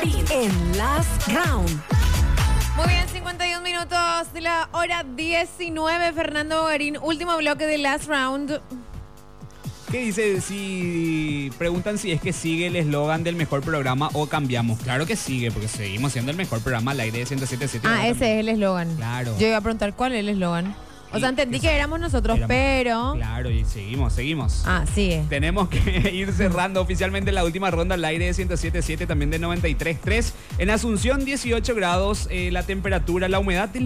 Bogarín en Last Round. Muy bien, 51 minutos de la hora 19. Fernando Bogarín, último bloque de Last Round. ¿Qué dice? Si preguntan si es que sigue el eslogan del mejor programa o cambiamos. Claro que sigue, porque seguimos siendo el mejor programa al aire de 107.7. Ah, ese es el eslogan. Claro. Yo iba a preguntar cuál es el eslogan. O sea, entendí que éramos nosotros, pero... Claro, y seguimos. Ah, sigue. Tenemos que ir cerrando oficialmente la última ronda al aire de 107.7, también de 93.3. En Asunción, 18 grados, la temperatura, la humedad del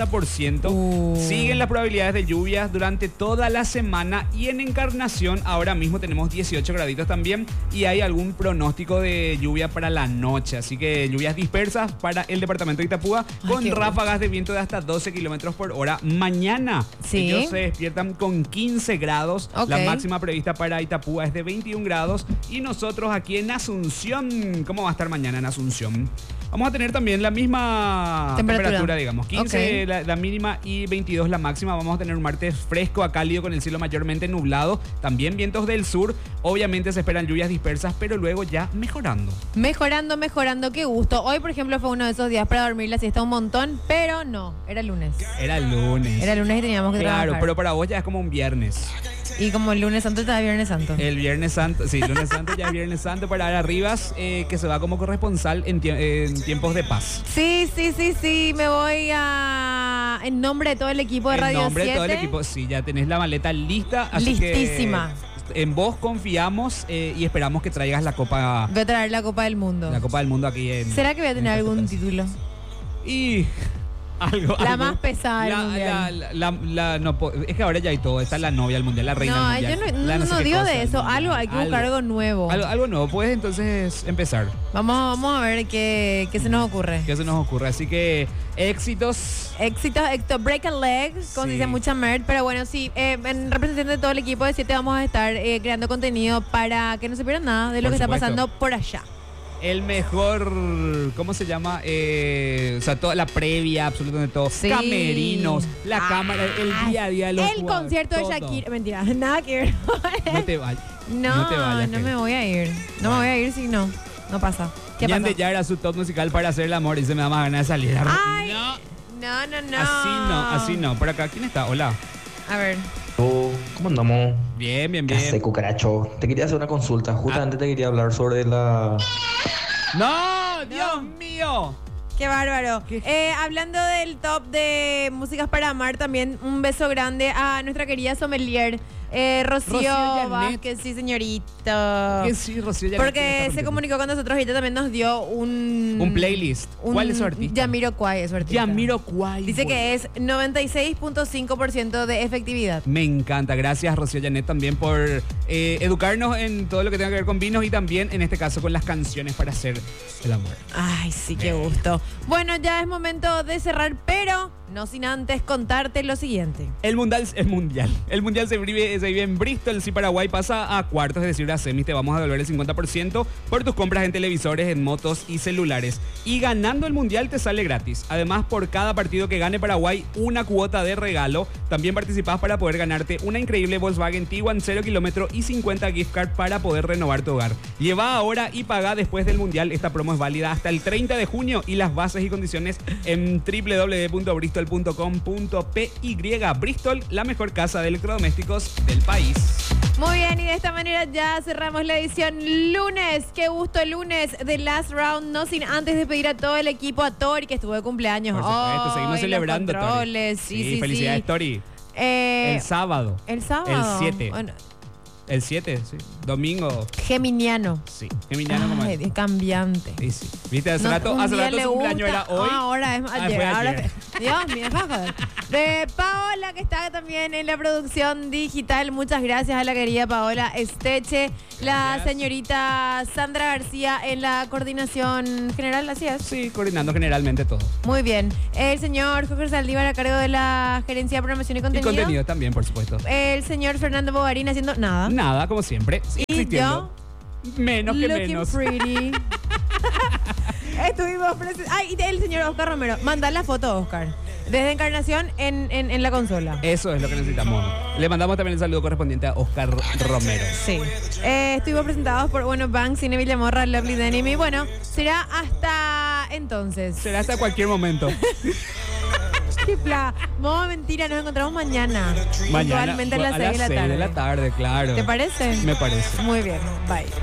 90%. Siguen las probabilidades de lluvias durante toda la semana. Y en Encarnación, ahora mismo tenemos 18 graditos también. Y hay algún pronóstico de lluvia para la noche. Así que lluvias dispersas para el departamento de Itapúa, con ráfagas de viento de hasta 12 kilómetros por hora. Mañana sí, ellos se despiertan con 15 grados. Ok. La máxima prevista para Itapúa es de 21 grados. Y nosotros aquí en Asunción, ¿cómo va a estar mañana en Asunción? Vamos a tener también la misma temperatura, digamos. 15 Ok. la mínima y 22 la máxima. Vamos a tener un martes fresco a cálido con el cielo mayormente nublado. También vientos del sur. Obviamente se esperan lluvias dispersas, pero luego ya mejorando. Mejorando, qué gusto. Hoy, por ejemplo, fue uno de esos días para dormir la siesta un montón, pero no, era lunes. Era lunes. Era lunes y teníamos que Claro, trabajar. pero para vos ya es como un viernes. Y como el lunes santo estaba Viernes Santo. El Viernes Santo, sí, lunes santo ya es Viernes Santo para Arribas, que se va como corresponsal en tiempos de paz. Sí, me voy en nombre de todo el equipo de Radio 7. En nombre de todo el equipo, sí, ya tenés la maleta lista. Así Listísima. Que en vos confiamos y esperamos que traigas la Copa. Voy a traer la Copa del Mundo. La Copa del Mundo aquí en... ¿Será que voy a tener algún título? Y... Algo. Más pesada del mundial. Es que ahora ya hay todo. Está la novia del mundial, la reina del mundial. Yo no digo de eso. Hay que buscar algo nuevo. Algo nuevo. Puedes entonces empezar. Vamos a ver qué se nos ocurre. ¿Qué se nos ocurre? Así que éxitos. Break a leg, como dice mucha Mert. Pero bueno, sí, en representación de todo el equipo de 7 vamos a estar creando contenido para que no se pierdan nada de lo que está pasando por allá. El mejor, ¿cómo se llama? O sea, toda la previa, absolutamente todo. Sí. Camerinos, la cámara, el día a día de los El jugadores, concierto todo. de Shakira. Mentira, nada que ver. No te vayas. No te vayas, me voy a ir. No me voy a ir si no pasa. ¿Qué Ñan pasa? de ya era su top musical para hacer el amor y se me da más ganas de salir. Ay, no. Así no. Por acá, ¿quién está? Hola. A ver. ¿Cómo andamos? Bien. ¿Qué hace, cucaracho? Te quería hacer una consulta. Justamente te quería hablar sobre la... ¡No! ¡Dios mío! Qué bárbaro. Hablando del top de músicas para amar, también un beso grande a nuestra querida sommelier, Rocío Janet. Vázquez, sí, señorita. Que sí, Rocío Janet, Porque se comunicó con nosotros ahorita, también nos dio un playlist. ¿Cuál es su artista? Jamiroquai es su artista. Jamiroquai. Dice que es 96.5% de efectividad. Me encanta. Gracias, Rocío Janet, también por educarnos en todo lo que tenga que ver con vinos y también, en este caso, con las canciones para hacer el amor. Ay, sí, qué gusto. Bueno, ya es momento de cerrar, pero no sin antes contarte lo siguiente. El mundial se vive en Bristol. Si Paraguay pasa a cuartos, es decir, a semis, te vamos a devolver el 50% por tus compras en televisores, en motos y celulares. Y ganando el mundial te sale gratis. Además, por cada partido que gane Paraguay, una cuota de regalo. También participás para poder ganarte una increíble Volkswagen Tiguan 0 kilómetro y 50 gift card para poder renovar tu hogar. Lleva ahora y paga después del mundial. Esta promo es válida hasta el 30 de junio y las bases y condiciones en www.bristol.com.py. Bristol, la mejor casa de electrodomésticos del país. Muy bien, y de esta manera ya cerramos la edición lunes. Qué gusto el lunes de Last Round. No sin antes de pedir a todo el equipo, a Tori, que estuvo de cumpleaños. Por supuesto, seguimos celebrando, Tori. Sí, felicidades, Tori. El sábado. El sábado. El 7. Bueno, el 7, sí. Domingo. Geminiano. Sí. Geminiano como es. Cambiante. Sí, sí. ¿Viste? Hace No, rato un día su le cumpleaños gusta. era hoy. Ahora es ayer. fue Ahora, ayer. Dios mío, joder. De Paola, que está también en la producción digital. Muchas gracias a la querida Paola Esteche. La señorita Sandra García en la coordinación general, ¿así es? Sí, coordinando generalmente todo. Muy bien. El señor Jorge Saldívar a cargo de la gerencia de programación y Y contenido. contenido también, por supuesto. El señor Fernando Bogarín haciendo nada. Nada, como siempre. Y Existiendo. Menos que Looking menos. pretty. Estuvimos presentes. Ay, y el señor Oscar Romero. Manda la foto, Oscar. Desde Encarnación en la consola. Eso es lo que necesitamos. Le mandamos también el saludo correspondiente a Oscar Romero. Sí. Estuvimos presentados por Bank, Cine Villamorra, Lovely Denim. Y bueno, será hasta entonces. Será hasta cualquier momento. Chifla. Modo mentira, nos encontramos mañana. Mañana Puntualmente a las 6 de la 6 tarde. de la tarde, claro. ¿Te parece? Me parece. Muy bien. Bye.